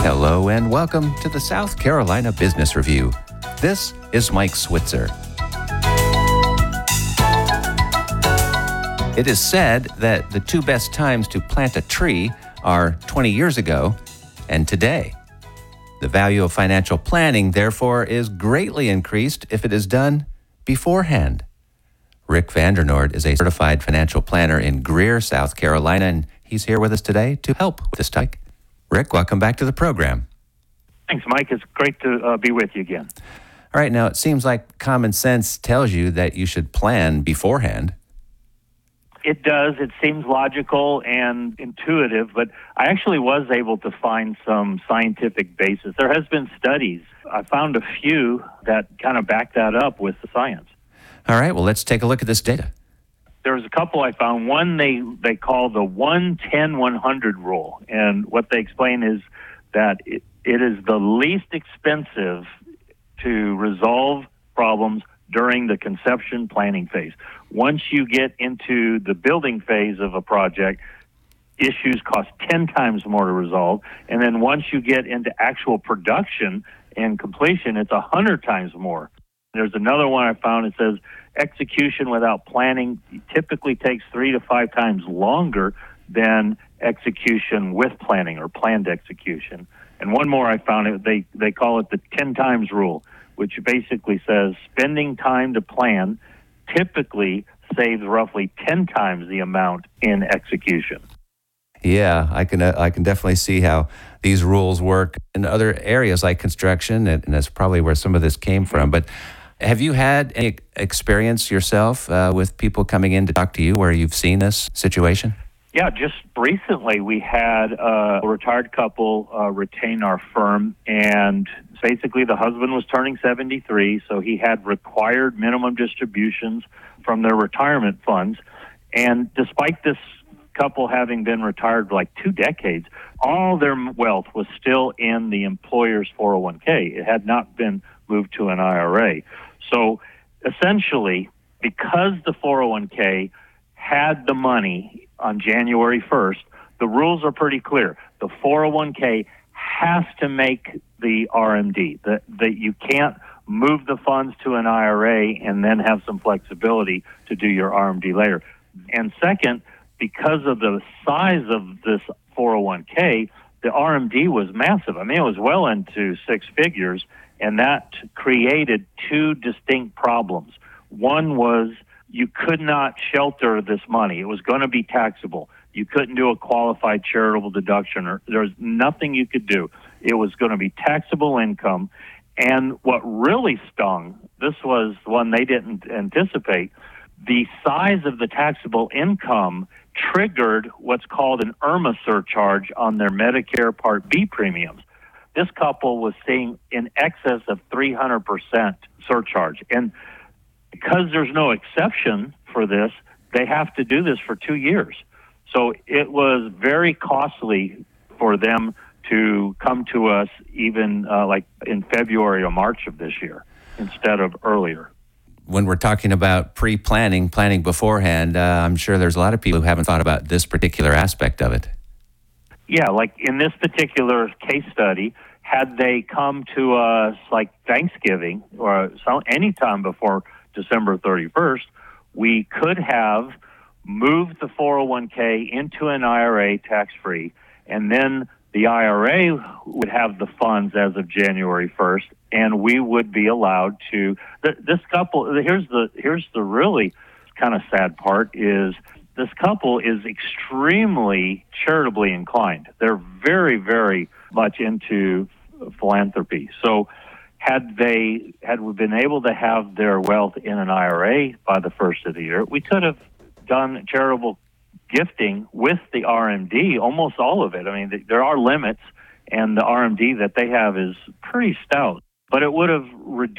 Hello and welcome to the South Carolina Business Review. This is Mike Switzer. It is said that the two best times to plant a tree are 20 years ago and today. The value of financial planning, therefore, is greatly increased if it is done beforehand. Rick Vandernoord is a certified financial planner in Greer, South Carolina, and he's here with us today to help with this topic. Rick, welcome back to the program. Thanks, Mike. It's great to be with you again. All right, now it seems like common sense tells you that you should plan beforehand. It does. It seems logical and intuitive, but I actually was able to find some scientific basis. There has been studies. I found a few that kind of back that up with the science. All right, well, let's take a look at this data. There's a couple I found. One they call the 1-10-100 rule, and what they explain is that it is the least expensive to resolve problems during the conception planning phase. Once you get into the building phase of a project, issues cost 10 times more to resolve, and then once you get into actual production and completion, it's 100 times more. There's another one I found. It says execution without planning typically takes 3 to 5 times longer than execution with planning or planned execution. And one more I found, they call it the 10 times rule, which basically says spending time to plan typically saves roughly 10 times the amount in execution. Yeah, I can definitely see how these rules work in other areas like construction, and that's probably where some of this came from. But have you had any experience yourself with people coming in to talk to you where you've seen this situation? Yeah, just recently we had a retired couple retain our firm, and basically the husband was turning 73, so he had required minimum distributions from their retirement funds. And despite this couple having been retired for like 2 decades, all their wealth was still in the employer's 401k. It had not been moved to an IRA. So essentially, because the 401k had the money on January 1st, the rules are pretty clear. The 401k has to make the RMD. That you can't move the funds to an IRA and then have some flexibility to do your RMD later. And second, because of the size of this 401k, the RMD was massive. I mean, it was well into 6 figures, and that created 2 distinct problems. One was you could not shelter this money. It was going to be taxable. You couldn't do a qualified charitable deduction, or there was nothing you could do. It was going to be taxable income. And what really stung, this was one they didn't anticipate, the size of the taxable income triggered what's called an IRMA surcharge on their Medicare Part B premiums. This couple was seeing in excess of 300% surcharge. And because there's no exception for this, they have to do this for 2 years. So it was very costly for them to come to us even like in February or March of this year instead of earlier. When we're talking about pre-planning, planning beforehand, I'm sure there's a lot of people who haven't thought about this particular aspect of it. Yeah, like in this particular case study, had they come to us like Thanksgiving or any time before December 31st, we could have moved the 401k into an IRA tax-free, and then the IRA would have the funds as of January 1st, and we would be allowed to. This couple, here's the really kind of sad part is this couple is extremely charitably inclined. They're very, very much into philanthropy. So had we been able to have their wealth in an IRA by the first of the year, we could have done charitable gifting with the RMD, almost all of it. I mean, there are limits, and the RMD that they have is pretty stout, but it would have reduced